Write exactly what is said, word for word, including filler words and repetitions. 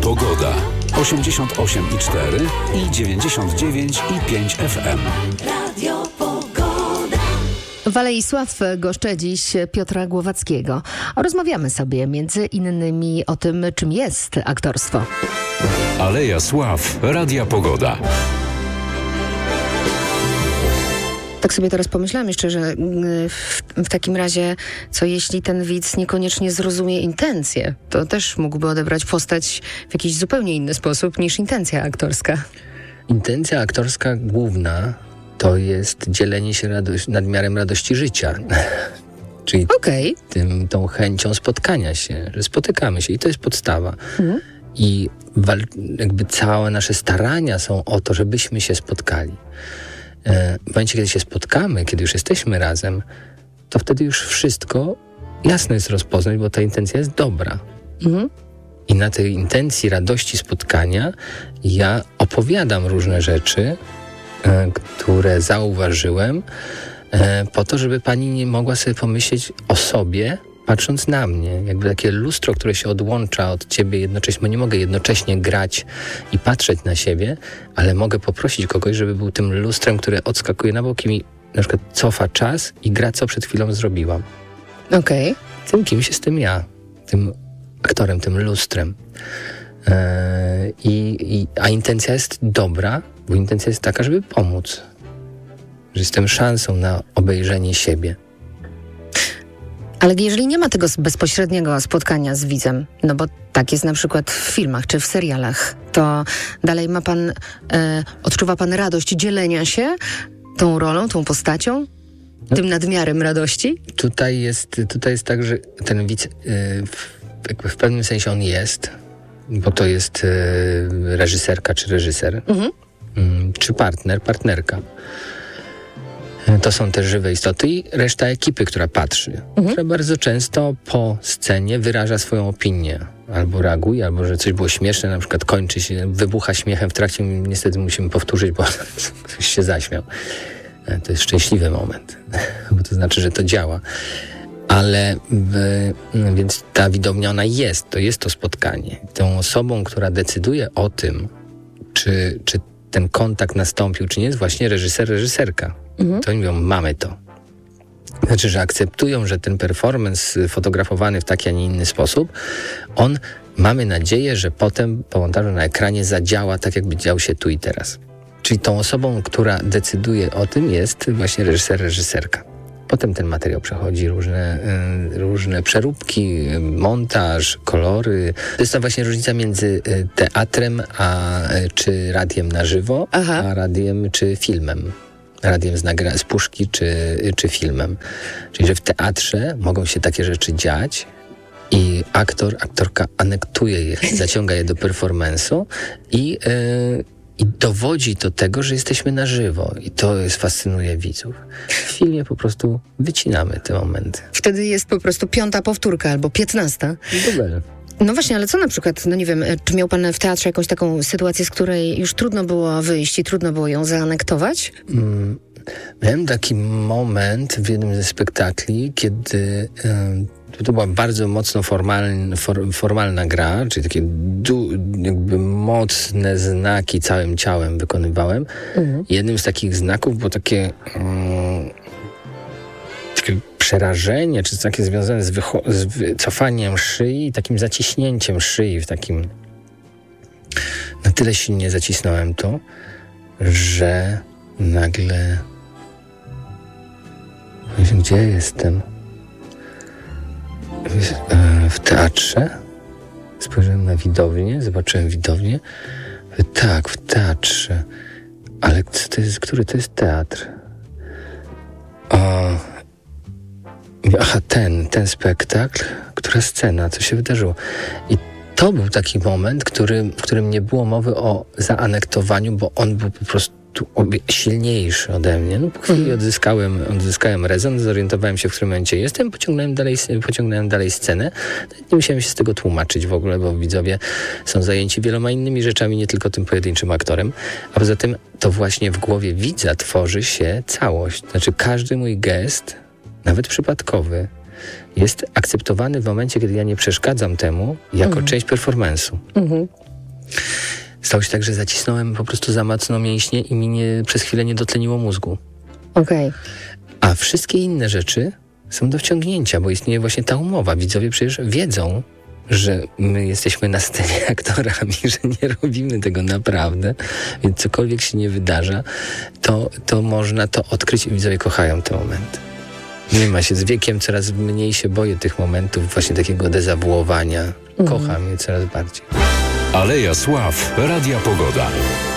Pogoda. osiemdziesiąt osiem i cztery i dziewięćdziesiąt dziewięć i pięć F M. Radio Pogoda. W Alei Sław goszczę dziś Piotra Głowackiego. Rozmawiamy sobie między innymi o tym, czym jest aktorstwo. Aleja Sław. Radia Pogoda. Tak sobie teraz pomyślałam jeszcze, że w, w takim razie, co jeśli ten widz niekoniecznie zrozumie intencje, to też mógłby odebrać postać w jakiś zupełnie inny sposób niż intencja aktorska. Intencja aktorska główna to jest dzielenie się radość, nadmiarem radości życia. Czyli okay. tym, tą chęcią spotkania się, że spotykamy się i to jest podstawa. Mhm. I wal, jakby całe nasze starania są o to, żebyśmy się spotkali. W momencie, kiedy się spotkamy, kiedy już jesteśmy razem, to wtedy już wszystko jasno jest rozpoznać, bo ta intencja jest dobra. Mhm. I na tej intencji radości spotkania ja opowiadam różne rzeczy, e, które zauważyłem, e, po to, żeby pani nie mogła sobie pomyśleć o sobie, patrząc na mnie. Jakby takie lustro, które się odłącza od ciebie jednocześnie, bo nie mogę jednocześnie grać i patrzeć na siebie, ale mogę poprosić kogoś, żeby był tym lustrem, które odskakuje na bok i mi na przykład cofa czas i gra, co przed chwilą zrobiłam. Okej. Okay. Tym kimś jestem ja, tym aktorem, tym lustrem. Eee, i, i, a intencja jest dobra, bo intencja jest taka, żeby pomóc. Że jestem szansą na obejrzenie siebie. Ale jeżeli nie ma tego bezpośredniego spotkania z widzem, no bo tak jest na przykład w filmach czy w serialach, to dalej ma pan, e, odczuwa pan radość dzielenia się tą rolą, tą postacią, no, tym nadmiarem radości? Tutaj jest, tutaj jest tak, że ten widz, e, w, jakby w pewnym sensie on jest, bo to jest e, reżyserka czy reżyser, mhm. m, czy partner, partnerka. To są te żywe istoty i reszta ekipy, która patrzy, mhm. która bardzo często po scenie wyraża swoją opinię. Albo reaguje, albo że coś było śmieszne, na przykład kończy się, wybucha śmiechem w trakcie, niestety musimy powtórzyć, bo ktoś się zaśmiał. To jest szczęśliwy moment, bo to znaczy, że to działa. Ale w, no więc ta widownia, ona jest, to jest to spotkanie. Tą osobą, która decyduje o tym, czy, czy ten kontakt nastąpił, czy nie, jest właśnie reżyser, reżyserka. Mhm. To oni mówią, mamy to. Znaczy, że akceptują, że ten performance fotografowany w taki, a nie inny sposób, on, mamy nadzieję, że potem po montażu na ekranie zadziała tak, jakby dział się tu i teraz. Czyli tą osobą, która decyduje o tym, jest właśnie reżyser, reżyserka. Potem ten materiał przechodzi różne, y, różne przeróbki, montaż, kolory. To jest ta właśnie różnica między teatrem a, czy radiem na żywo, Aha. a radiem czy filmem. Radiem z, nagra- z puszki czy, czy filmem. Czyli, że w teatrze mogą się takie rzeczy dziać i aktor, aktorka anektuje je, zaciąga je do performance'u i, yy, i dowodzi do tego, że jesteśmy na żywo. I to jest, fascynuje widzów. W filmie po prostu wycinamy te momenty. Wtedy jest po prostu piąta powtórka albo piętnasta. Dubel. No właśnie, ale co na przykład, no nie wiem, czy miał pan w teatrze jakąś taką sytuację, z której już trudno było wyjść i trudno było ją zaanektować? Mm, miałem taki moment w jednym ze spektakli, kiedy y, to była bardzo mocno formalna, for, formalna gra, czyli takie du, jakby mocne znaki całym ciałem wykonywałem. Mhm. Jednym z takich znaków było takie... Y, takie przerażenie, czy takie związane z, wycho- z wycofaniem szyi, takim zaciśnięciem szyi, w takim... Na tyle silnie zacisnąłem to, że nagle... Gdzie jestem? W teatrze. Spojrzałem na widownię, zobaczyłem widownię. Tak, w teatrze. Ale co to jest, który to jest teatr? O... Aha, ten, ten spektakl, która scena, co się wydarzyło. I to był taki moment, który, w którym nie było mowy o zaanektowaniu, bo on był po prostu obie- silniejszy ode mnie. No po chwili odzyskałem, odzyskałem rezon, zorientowałem się, w którym momencie jestem, pociągnąłem dalej, pociągnąłem dalej scenę. Nie musiałem się z tego tłumaczyć w ogóle, bo widzowie są zajęci wieloma innymi rzeczami, nie tylko tym pojedynczym aktorem. A poza tym to właśnie w głowie widza tworzy się całość. Znaczy każdy mój gest, nawet przypadkowy, jest akceptowany w momencie, kiedy ja nie przeszkadzam temu jako mhm. część performance'u. Mhm. Stało się tak, że zacisnąłem po prostu za mocno mięśnie i mi nie, przez chwilę nie dotleniło mózgu. Okej. Okay. A wszystkie inne rzeczy są do wciągnięcia, bo istnieje właśnie ta umowa. Widzowie przecież wiedzą, że my jesteśmy na scenie aktorami, że nie robimy tego naprawdę, więc cokolwiek się nie wydarza, to, to można to odkryć i widzowie kochają te momenty. Nie ma się, z wiekiem coraz mniej się boję tych momentów właśnie takiego dezawuowania. Kocham je coraz bardziej. Aleja Sław, Radia Pogoda.